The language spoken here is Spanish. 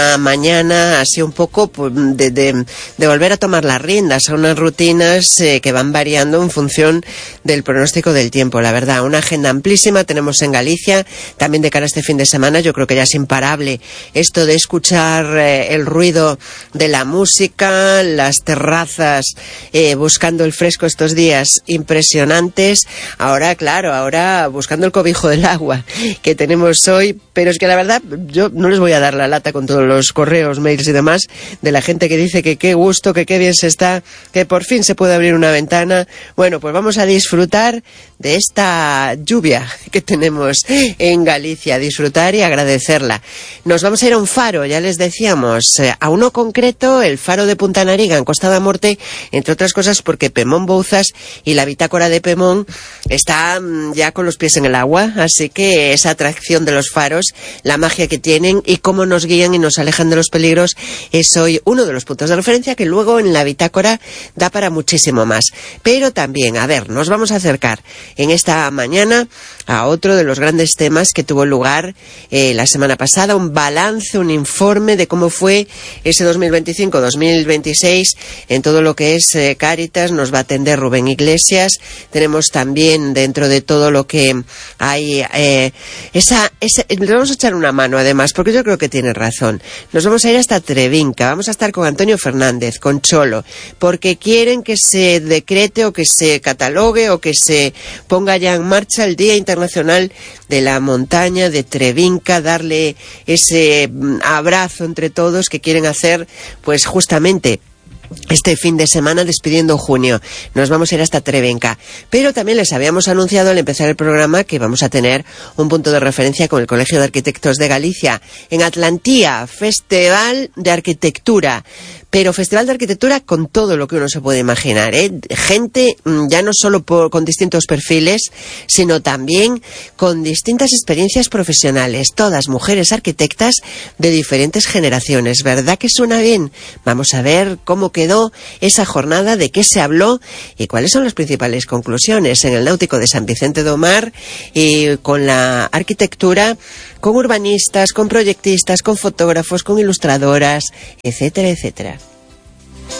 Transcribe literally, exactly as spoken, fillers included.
mañana así un poco pues, de, de, de volver a tomar las riendas a unas rutinas eh, que van variando en función del pronóstico del tiempo. La verdad, una agenda amplísima tenemos en Galicia, también de cara a este fin de semana. Yo creo que ya es imparable esto de escuchar eh, el ruido de la música, las terrazas eh, buscando el fresco estos días impresionantes. Ahora, claro, ahora buscando el cobijo del agua que tenemos hoy, pero es que la verdad yo no les voy a dar la lata con todos los correos, mails y demás de la gente que dice que qué gusto, que qué bien se está, que por fin se puede abrir una ventana. Bueno, pues vamos a disfrutar de esta lluvia que tenemos en Galicia, disfrutar y agradecerla. Nos vamos a ir a un faro, ya les decíamos, a uno concreto, el faro de Punta Nariga, en Costa da Morte, entre otras cosas porque Pemón Bouzas y la bitácora de Pemón está ya con los pies en el agua, así que esa atracción de los faros, la magia que tienen y cómo nos guían y nos alejan de los peligros, es hoy uno de los puntos de referencia que luego en la bitácora da para muchísimo más. Pero también, a ver, nos vamos a acercar en esta mañana a otro de los grandes temas que tuvo lugar eh, la semana pasada, un balance, un informe de cómo fue ese dos mil veinticinco dos mil veintiséis en todo lo que es eh, Cáritas. Nos va a atender Rubén Iglesias. Tenemos también dentro de todo lo que hay eh, esa, esa, le vamos a echar una mano además, porque yo creo que tiene razón. Nos vamos a ir hasta Trevinca, vamos a estar con Antonio Fernández, con Cholo, porque quieren que se decrete o que se catalogue o que se ponga ya en marcha el Día Internacional de la Montaña de Trevinca, darle ese abrazo entre todos que quieren hacer pues justamente este fin de semana despidiendo junio. Nos vamos a ir hasta Trevinca. Pero también les habíamos anunciado al empezar el programa que vamos a tener un punto de referencia con el Colegio de Arquitectos de Galicia. En Atlantía, Festival de Arquitectura. Pero Festival de Arquitectura con todo lo que uno se puede imaginar, ¿eh? Gente ya no solo por, con distintos perfiles, sino también con distintas experiencias profesionales. Todas mujeres arquitectas de diferentes generaciones. ¿Verdad que suena bien? Vamos a ver cómo quedó esa jornada, de qué se habló y cuáles son las principales conclusiones en el Náutico de San Vicente do Mar y con la arquitectura, con urbanistas, con proyectistas, con fotógrafos, con ilustradoras, etcétera, etcétera.